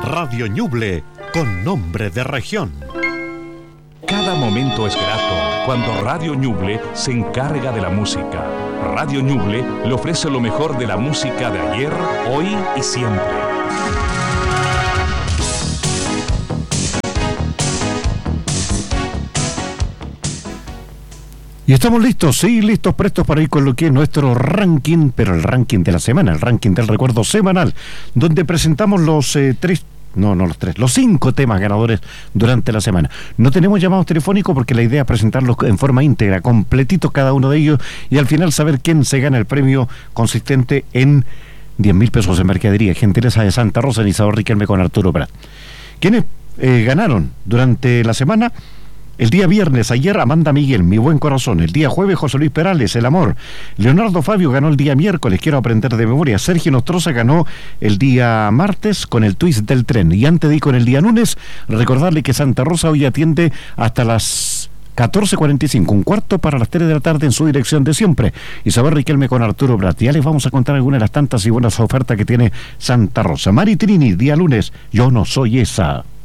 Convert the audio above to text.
Radio Ñuble, con nombre de región. Cada momento es grato cuando Radio Ñuble se encarga de la música. Radio Ñuble le ofrece lo mejor de la música de ayer, hoy y siempre. Y estamos listos, sí, listos, prestos para ir con lo que es nuestro ranking, pero el ranking de la semana, el ranking del recuerdo semanal, donde presentamos los los 5 temas ganadores durante la semana. No tenemos llamados telefónicos porque la idea es presentarlos en forma íntegra, completitos cada uno de ellos, y al final saber quién se gana el premio consistente en 10.000 pesos en mercadería. Gentileza de Santa Rosa, en Isabel Riquelme con Arturo Prat. ¿Quiénes ganaron durante la semana? El día viernes, ayer, Amanda Miguel, Mi Buen Corazón. El día jueves, José Luis Perales, El Amor. Leonardo Fabio ganó el día miércoles, Quiero Aprender de Memoria. Sergio Nostroza ganó el día martes con el Twist del Tren. Y antes de ir con el día lunes, recordarle que Santa Rosa hoy atiende hasta las 14:45, un cuarto para las 3 de la tarde en su dirección de siempre. Isabel Riquelme con Arturo Prat. Ya les vamos a contar algunas de las tantas y buenas ofertas que tiene Santa Rosa. Mari Trini, día lunes, Yo no soy esa.